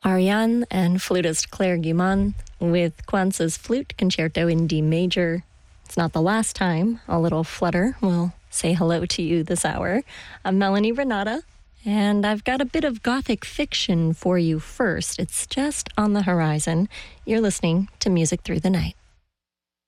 Ariane and flutist Claire Guimond with Kwanzaa's Flute Concerto in D major. It's not the last time a little flutter will say hello to you this hour. I'm Melanie Renata, and I've got a bit of gothic fiction for you first. It's just on the horizon. You're listening to Music Through the Night.